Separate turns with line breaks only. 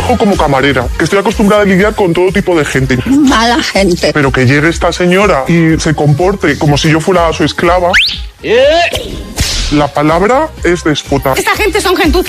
trabajo como camarera, que estoy acostumbrada a lidiar con todo tipo de gente.
Mala gente.
Pero que llegue esta señora y se comporte como si yo fuera su esclava. La palabra es déspota.
Esta gente son gentuza.